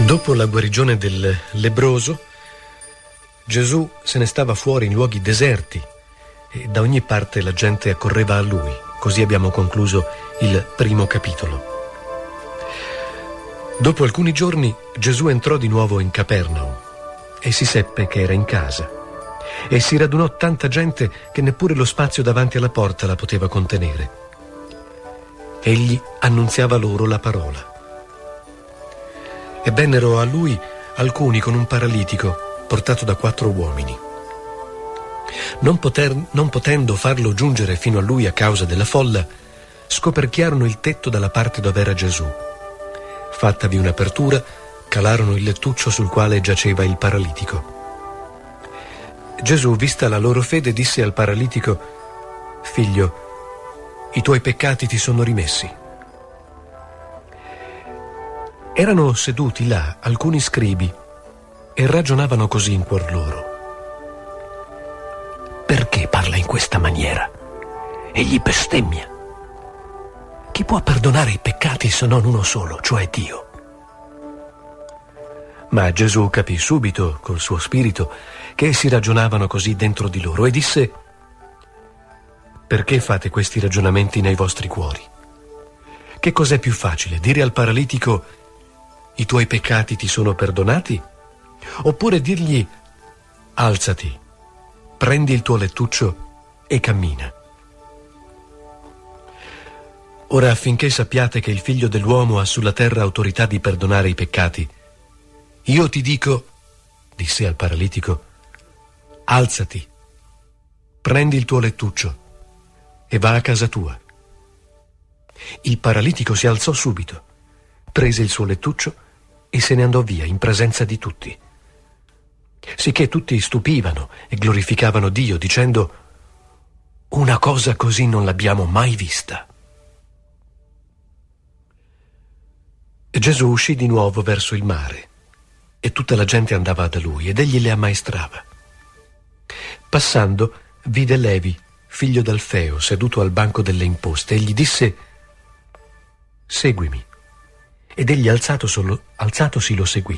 Dopo la guarigione del lebbroso, Gesù se ne stava fuori in luoghi deserti e da ogni parte la gente accorreva a lui. Così abbiamo concluso il primo capitolo. Dopo alcuni giorni Gesù entrò di nuovo in Capernaum e si seppe che era in casa. E si radunò tanta gente che neppure lo spazio davanti alla porta la poteva contenere. Egli annunziava loro la parola. E vennero a lui alcuni con un paralitico portato da 4 uomini. Non potendo farlo giungere fino a lui a causa della folla, scoperchiarono il tetto dalla parte dove era Gesù. Fattavi un'apertura, calarono il lettuccio sul quale giaceva il paralitico. Gesù, vista la loro fede, disse al paralitico: «Figlio, i tuoi peccati ti sono rimessi». Erano seduti là alcuni scribi e ragionavano così in cuor loro: «Perché parla in questa maniera? Egli bestemmia. Chi può perdonare i peccati se non uno solo, cioè Dio?» Ma Gesù capì subito col suo spirito che essi ragionavano così dentro di loro e disse: «Perché fate questi ragionamenti nei vostri cuori? Che cos'è più facile, dire al paralitico: i tuoi peccati ti sono perdonati? Oppure dirgli: alzati, prendi il tuo lettuccio e cammina? Ora, affinché sappiate che il Figlio dell'uomo ha sulla terra autorità di perdonare i peccati, io ti dico», disse al paralitico, «alzati, prendi il tuo lettuccio e va a casa tua». Il paralitico si alzò subito, prese il suo lettuccio e se ne andò via in presenza di tutti. Sicché tutti stupivano e glorificavano Dio, dicendo: «Una cosa così non l'abbiamo mai vista». Gesù uscì di nuovo verso il mare e tutta la gente andava da lui ed egli le ammaestrava. Passando, vide Levi, figlio d'Alfeo, seduto al banco delle imposte e gli disse: «Seguimi». Ed egli alzatosi lo seguì.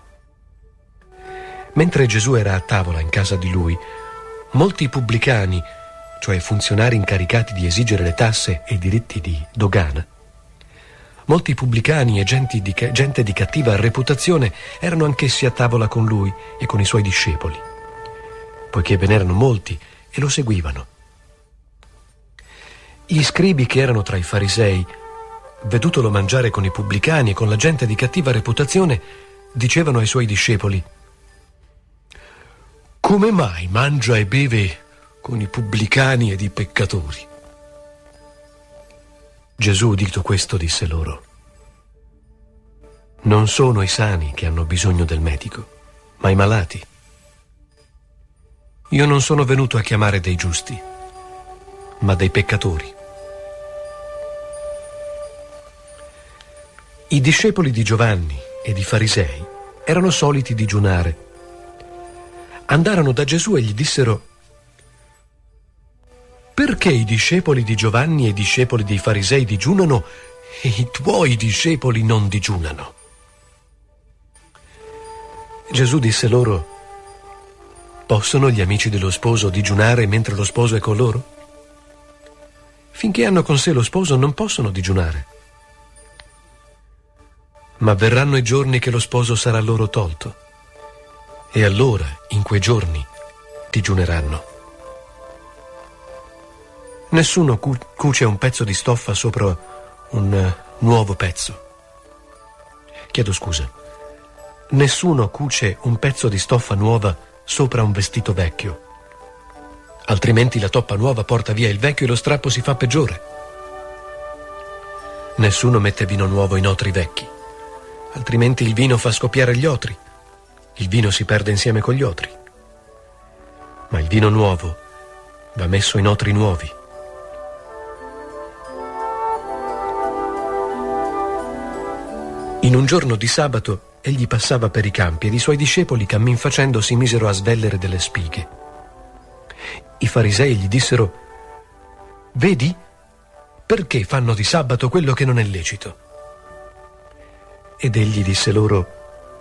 Mentre Gesù era a tavola in casa di lui, molti pubblicani, cioè funzionari incaricati di esigere le tasse e i diritti di dogana, molti pubblicani e gente di cattiva reputazione erano anch'essi a tavola con lui e con i suoi discepoli, poiché ve n'erano molti e lo seguivano. Gli scribi che erano tra i farisei, vedutolo mangiare con i pubblicani e con la gente di cattiva reputazione, dicevano ai suoi discepoli: «Come mai mangia e beve con i pubblicani ed i peccatori?» Gesù, udito questo, disse loro: «Non sono i sani che hanno bisogno del medico, ma i malati. Io non sono venuto a chiamare dei giusti, ma dei peccatori». I discepoli di Giovanni e di farisei erano soliti digiunare. Andarono da Gesù e gli dissero: «Perché i discepoli di Giovanni e i discepoli dei farisei digiunano e i tuoi discepoli non digiunano?» Gesù disse loro: «Possono gli amici dello sposo digiunare mentre lo sposo è con loro? Finché hanno con sé lo sposo non possono digiunare. Ma verranno i giorni che lo sposo sarà loro tolto, e allora, in quei giorni, digiuneranno. Nessuno cuce un pezzo di stoffa sopra un nuovo pezzo. Chiedo scusa. Nessuno cuce un pezzo di stoffa nuova sopra un vestito vecchio. Altrimenti la toppa nuova porta via il vecchio e lo strappo si fa peggiore. Nessuno mette vino nuovo in otri vecchi. Altrimenti il vino fa scoppiare gli otri. Il vino si perde insieme con gli otri. Ma il vino nuovo va messo in otri nuovi. In un giorno di sabato egli passava per i campi ed i suoi discepoli, cammin facendo, si misero a svellere delle spighe. I farisei gli dissero: «Vedi? Perché fanno di sabato quello che non è lecito?» Ed egli disse loro: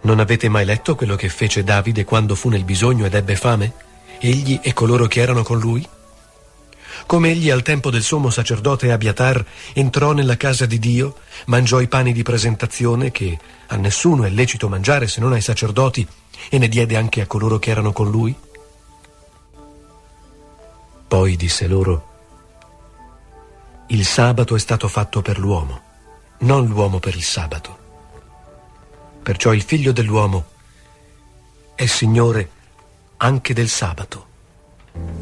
Non avete mai letto quello che fece Davide quando fu nel bisogno ed ebbe fame? Egli e coloro che erano con lui? Come egli al tempo del sommo sacerdote Abiatar entrò nella casa di Dio, mangiò i pani di presentazione che a nessuno è lecito mangiare se non ai sacerdoti, e ne diede anche a coloro che erano con lui? Poi disse loro: il sabato è stato fatto per l'uomo, non l'uomo per il sabato. Perciò il figlio dell'uomo è Signore anche del sabato.